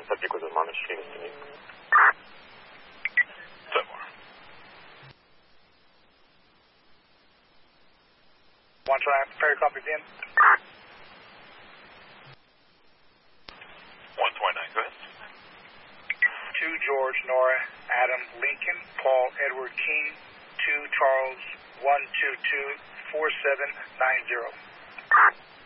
subject was on the street. One Triumph, Ferry copy in. 129, go ahead. 2 George, Nora, Adam, Lincoln, Paul, Edward, King, 2 Charles, 122 4790.